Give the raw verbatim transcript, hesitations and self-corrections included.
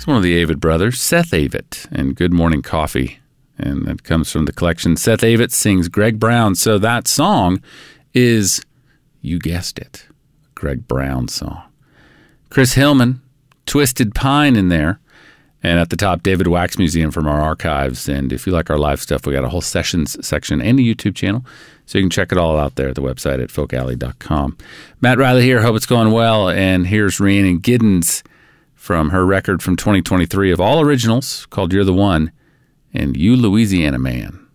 one of the Avett brothers, Seth Avett, and Good Morning Coffee. And that comes from the collection. Seth Avett sings Greg Brown. So that song is, you guessed it, Greg Brown song. Chris Hillman, Twisted Pine in there. And at the top, David Wax Museum from our archives. And if you like our live stuff, we got a whole sessions section and a YouTube channel. So you can check it all out there at the website at folk alley dot com. Matt Riley here. Hope it's going well. And here's Rhiannon Giddens from her record from twenty twenty-three of all originals called You're the One and You Louisiana Man.